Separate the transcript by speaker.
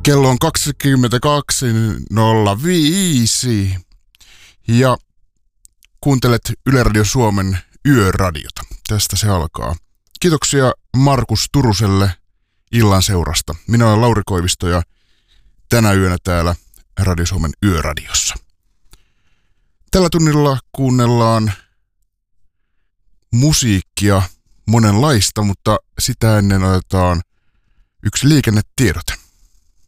Speaker 1: Kello on 22.05 ja kuuntelet Yle Radio Suomen Yöradiota. Tästä se alkaa. Kiitoksia Markus Turuselle illan seurasta. Minä olen Lauri Koivisto ja tänä yönä täällä Radio Suomen Yöradiossa. Tällä tunnilla kuunnellaan musiikkia monenlaista, mutta sitä ennen otetaan yksi liikennetiedote.